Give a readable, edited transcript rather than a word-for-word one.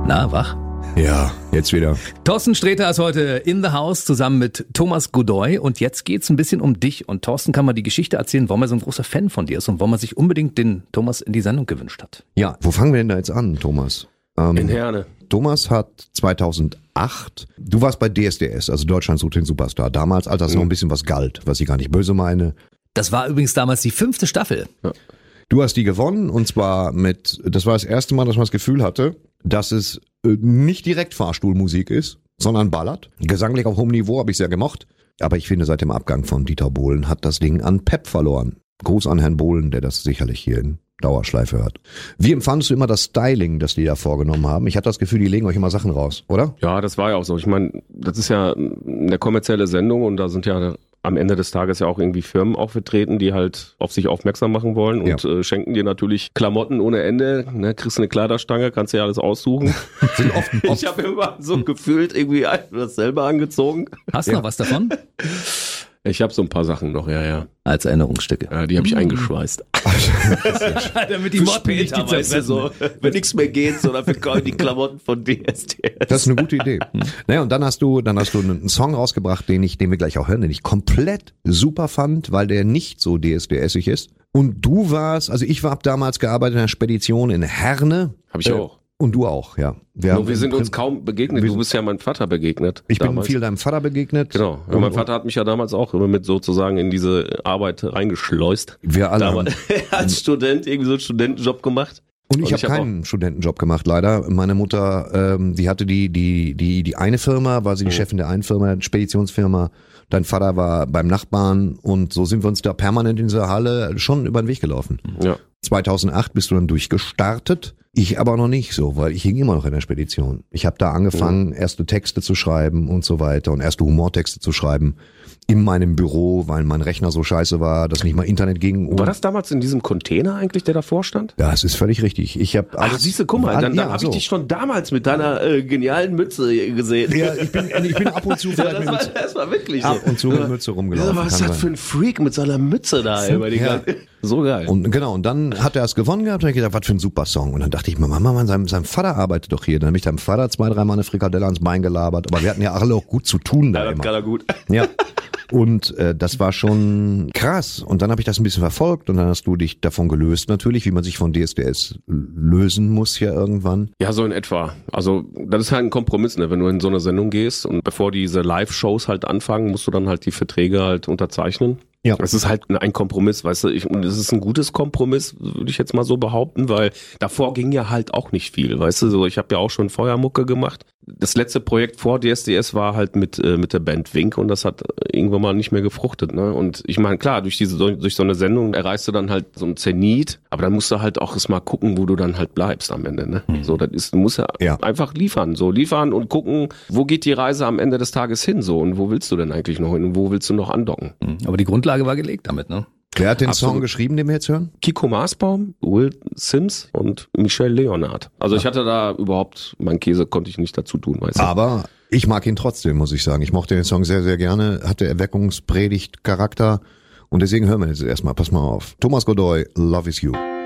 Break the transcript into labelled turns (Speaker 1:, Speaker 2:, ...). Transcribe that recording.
Speaker 1: Na, wach?
Speaker 2: Ja, jetzt wieder.
Speaker 1: Thorsten Sträter ist heute in the house zusammen mit Thomas Godoy und jetzt geht's ein bisschen um dich. Und Thorsten kann mal die Geschichte erzählen, warum er so ein großer Fan von dir ist und warum er sich unbedingt den Thomas in die Sendung gewünscht hat.
Speaker 2: Ja, wo fangen wir denn da jetzt an, Thomas?
Speaker 3: In Herne.
Speaker 2: Thomas hat 2008, du warst bei DSDS, also Deutschland sucht den Superstar, damals, als das noch ein bisschen was galt, was ich gar nicht böse meine.
Speaker 1: Das war übrigens damals die 5. Staffel.
Speaker 3: Ja.
Speaker 2: Du hast die gewonnen und zwar das war das erste Mal, dass man das Gefühl hatte, dass es nicht direkt Fahrstuhlmusik ist, sondern ballert. Gesanglich auf hohem Niveau habe ich sehr gemocht. Aber ich finde, seit dem Abgang von Dieter Bohlen hat das Ding an Pep verloren. Gruß an Herrn Bohlen, der das sicherlich hier in Dauerschleife hört. Wie empfandest du immer das Styling, das die da vorgenommen haben? Ich hatte das Gefühl, die legen euch immer Sachen raus, oder?
Speaker 3: Ja, das war ja auch so. Ich meine, das ist ja eine kommerzielle Sendung und da sind ja am Ende des Tages ja auch irgendwie Firmen auch vertreten, die halt auf sich aufmerksam machen wollen und schenken dir natürlich Klamotten ohne Ende. Ne? Kriegst eine Kleiderstange, kannst dir alles aussuchen. Ich habe immer so gefühlt irgendwie das selber angezogen.
Speaker 1: Hast du noch was davon?
Speaker 3: Ich habe so ein paar Sachen noch, ja.
Speaker 1: Als Erinnerungsstücke.
Speaker 3: Ja, die habe ich eingeschweißt.
Speaker 1: Damit die Motten nicht die
Speaker 3: weißt du, so, wenn nichts mehr geht, so dafür kommen die Klamotten von DSDS.
Speaker 2: Das ist eine gute Idee. Naja, und dann hast du einen Song rausgebracht, den wir gleich auch hören, den ich komplett super fand, weil der nicht so DSDS-ig ist. Und du warst, also ich habe damals gearbeitet in einer Spedition in Herne.
Speaker 3: Habe ich auch.
Speaker 2: Und du auch, ja.
Speaker 3: Wir sind uns kaum begegnet. Du bist ja meinem Vater begegnet.
Speaker 2: Ich bin viel deinem Vater begegnet.
Speaker 3: Genau. Ja, mein Vater hat mich ja damals auch immer mit sozusagen in diese Arbeit reingeschleust.
Speaker 2: Wir alle haben
Speaker 3: als Student irgendwie so einen Studentenjob gemacht.
Speaker 2: Und ich habe keinen Studentenjob gemacht, leider. Meine Mutter, die hatte die eine Firma, war sie die Chefin der einen Firma, der Speditionsfirma. Dein Vater war beim Nachbarn und so sind wir uns da permanent in dieser Halle schon über den Weg gelaufen. Ja. 2008 bist du dann durchgestartet. Ich aber noch nicht so, weil ich hing immer noch in der Spedition. Ich habe da angefangen, erste Texte zu schreiben und so weiter und erste Humortexte zu schreiben in meinem Büro, weil mein Rechner so scheiße war, dass nicht mal Internet ging.
Speaker 3: War das damals in diesem Container eigentlich, der davor stand?
Speaker 2: Ja, es ist völlig richtig. Ich habe alles.
Speaker 3: Ach, siehst du, guck mal, dann habe ich dich schon damals mit deiner genialen Mütze gesehen.
Speaker 2: Ja, ich bin ab und zu vielleicht
Speaker 3: das war wirklich
Speaker 2: ab und zu mit Mütze rumgelaufen.
Speaker 3: Ja, was ist das für ein Freak mit seiner Mütze da? So geil.
Speaker 2: Und genau, und dann hat er es gewonnen gehabt und ich gedacht, was für ein super Song. Und dann dachte ich mir, Mama, sein Vater arbeitet doch hier. Dann habe ich deinem Vater 2-3 Mal eine Frikadelle ans Bein gelabert. Aber wir hatten ja alle auch gut zu tun da.
Speaker 3: Ja, das kann er gut.
Speaker 2: Ja. Und das war schon krass. Und dann habe ich das ein bisschen verfolgt und dann hast du dich davon gelöst natürlich, wie man sich von DSDS lösen muss ja irgendwann.
Speaker 3: Ja, so in etwa. Also das ist halt ein Kompromiss, ne? Wenn du in so eine Sendung gehst und bevor diese Live-Shows halt anfangen, musst du dann halt die Verträge halt unterzeichnen. Ja. Es ist halt ein Kompromiss, weißt du, und es ist ein gutes Kompromiss, würde ich jetzt mal so behaupten, weil davor ging ja halt auch nicht viel, weißt du, so ich habe ja auch schon Feuermucke gemacht. Das letzte Projekt vor DSDS war halt mit der Band Wink und das hat irgendwann mal nicht mehr gefruchtet, ne? Und ich meine, klar, durch so eine Sendung erreichst du dann halt so ein Zenit, aber dann musst du halt auch erst mal gucken, wo du dann halt bleibst am Ende, ne? So, du musst ja einfach liefern und gucken, wo geht die Reise am Ende des Tages hin, so, und wo willst du denn eigentlich noch hin und wo willst du noch andocken?
Speaker 1: Aber die Grundlage war gelegt damit, ne?
Speaker 2: Wer hat den Song geschrieben, den wir jetzt hören?
Speaker 3: Kiko Maasbaum, Will Sims und Michel Leonard. Also ich hatte da überhaupt, mein Käse konnte ich nicht dazu tun, weißt du.
Speaker 2: Aber ich mag ihn trotzdem, muss ich sagen. Ich mochte den Song sehr, sehr gerne, hatte Erweckungspredigt-Charakter und deswegen hören wir jetzt erstmal, pass mal auf. Thomas Godoy, Love Is You.